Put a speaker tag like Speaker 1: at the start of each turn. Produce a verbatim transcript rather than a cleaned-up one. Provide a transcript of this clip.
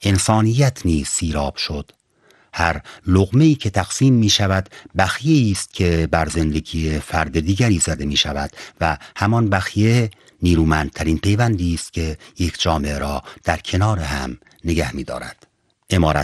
Speaker 1: انسانیت نیز سیراب شد. هر لقمه‌ای که تقسیم می شود بخیه‌ای است که بر زندگی فرد دیگری زده می شود و همان بخیه نیرومندترین پیوندی است که یک جامعه را در کنار هم نگه می دارد.